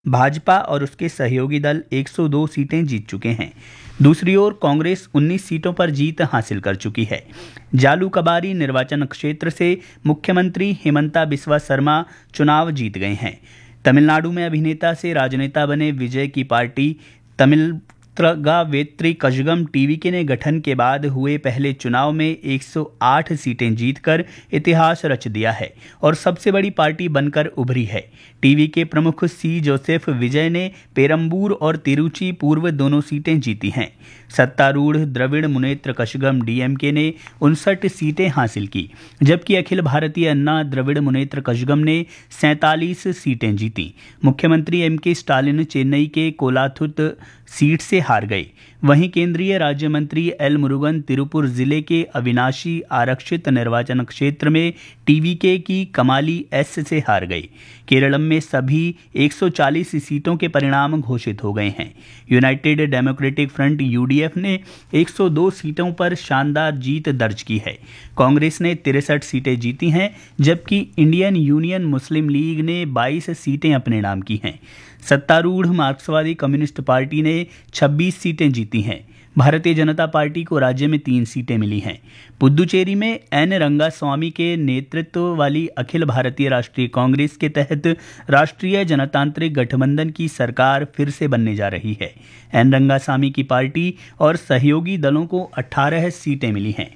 भाजपा और उसके सहयोगी दल 102 सीटें जीत चुके हैं। दूसरी ओर कांग्रेस 19 सीटों पर जीत हासिल कर चुकी है। जालूकबारी निर्वाचन क्षेत्र से मुख्यमंत्री हिमंता बिस्वा शर्मा चुनाव जीत गए हैं। तमिलनाडु में अभिनेता से राजनेता बने विजय की पार्टी तमिल वेत्री कजगम टीवीके ने गठन के बाद हुए पहले चुनाव में 108 सीटें जीतकर इतिहास रच दिया है और सबसे बड़ी पार्टी बनकर उभरी है। टीवीके प्रमुख सी जोसेफ विजय ने पेरंबूर और तिरुचि पूर्व दोनों सीटें जीती हैं। सत्तारूढ़ द्रविड़ मुनेत्र कशगम डीएमके ने 59 सीटें हासिल की, जबकि अखिल भारतीय अन्ना द्रविड़ मुनेत्र कशगम ने 47 सीटें जीती। मुख्यमंत्री एमके स्टालिन चेन्नई के कोलाथुत सीट से हार गए। वहीं केंद्रीय राज्य मंत्री एल मुरुगन तिरुपुर जिले के अविनाशी आरक्षित निर्वाचन क्षेत्र में टीवीके की कमाली एस से हार गए। केरलम में सभी 140 सीटों के परिणाम घोषित हो गए हैं। यूनाइटेड डेमोक्रेटिक फ्रंट यूडीएफ ने 102 सीटों पर शानदार जीत दर्ज की है। कांग्रेस ने 63 सीटें जीती हैं, जबकि इंडियन यूनियन मुस्लिम लीग ने 22 सीटें अपने नाम की हैं। सत्तारूढ़ मार्क्सवादी कम्युनिस्ट पार्टी ने 26 सीटें जीती हैं। भारतीय जनता पार्टी को राज्य में 3 सीटें मिली हैं। पुद्दुचेरी में एन रंगास्वामी के नेतृत्व वाली अखिल भारतीय राष्ट्रीय कांग्रेस के तहत राष्ट्रीय जनतांत्रिक गठबंधन की सरकार फिर से बनने जा रही है। एन रंगास्वामी की पार्टी और सहयोगी दलों को 18 सीटें मिली हैं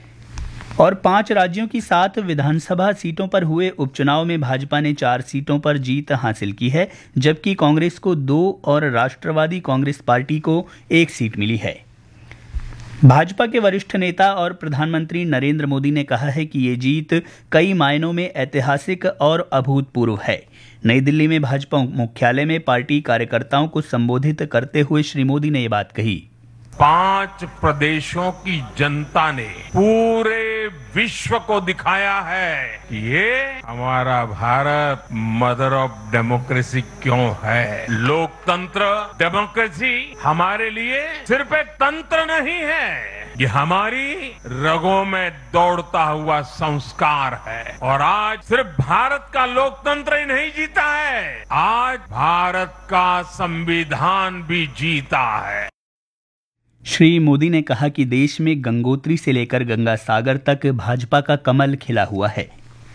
और 5 राज्यों की 7 विधानसभा सीटों पर हुए उपचुनाव में भाजपा ने 4 सीटों पर जीत हासिल की है, जबकि कांग्रेस को 2 और राष्ट्रवादी कांग्रेस पार्टी को 1 सीट मिली है। भाजपा के वरिष्ठ नेता और प्रधानमंत्री नरेंद्र मोदी ने कहा है कि ये जीत कई मायनों में ऐतिहासिक और अभूतपूर्व है। नई दिल्ली में भाजपा मुख्यालय में पार्टी कार्यकर्ताओं को संबोधित करते हुए श्री मोदी ने ये बात कही। 5 प्रदेशों की जनता ने पूरे विश्व को दिखाया है कि ये हमारा भारत मदर ऑफ डेमोक्रेसी क्यों है। लोकतंत्र डेमोक्रेसी हमारे लिए सिर्फ एक तंत्र नहीं है, ये हमारी रगों में दौड़ता हुआ संस्कार है। और आज सिर्फ भारत का लोकतंत्र ही नहीं जीता है, आज भारत का संविधान भी जीता है। श्री मोदी ने कहा कि देश में गंगोत्री से लेकर गंगा सागर तक भाजपा का कमल खिला हुआ है।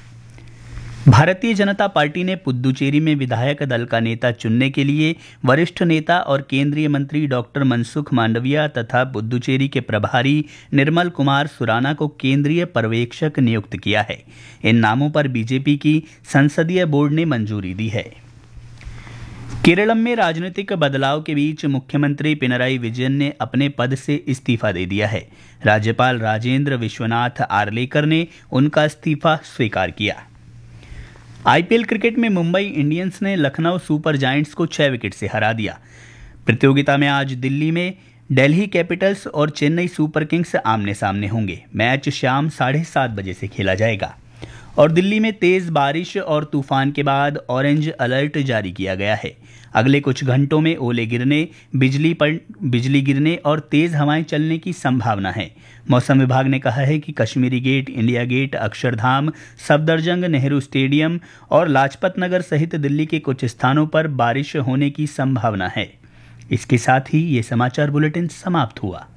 भारतीय जनता पार्टी ने पुद्दुचेरी में विधायक दल का नेता चुनने के लिए वरिष्ठ नेता और केंद्रीय मंत्री डॉक्टर मनसुख मांडविया तथा पुद्दुचेरी के प्रभारी निर्मल कुमार सुराना को केंद्रीय पर्यवेक्षक नियुक्त किया है। इन नामों पर बीजेपी की संसदीय बोर्ड ने मंजूरी दी है। केरलम में राजनीतिक बदलाव के बीच मुख्यमंत्री पिनराई विजयन ने अपने पद से इस्तीफा दे दिया है। राज्यपाल राजेंद्र विश्वनाथ आर्लेकर ने उनका इस्तीफा स्वीकार किया। आईपीएल क्रिकेट में मुंबई इंडियंस ने लखनऊ सुपर जायंट्स को 6 विकेट से हरा दिया। प्रतियोगिता में आज दिल्ली में दिल्ली कैपिटल्स और चेन्नई सुपर किंग्स आमने सामने होंगे। मैच शाम 7:30 बजे से खेला जाएगा और दिल्ली में तेज बारिश और तूफान के बाद ऑरेंज अलर्ट जारी किया गया है। अगले कुछ घंटों में ओले गिरने, बिजली गिरने और तेज हवाएं चलने की संभावना है। मौसम विभाग ने कहा है कि Kashmiri gate, India gate, Akshardham, Safdarjung, Nehru stadium और लाजपत नगर सहित दिल्ली के कुछ स्थानों पर बारिश होने की संभावना है। इसके साथ ही ये समाचार बुलेटिन समाप्त हुआ।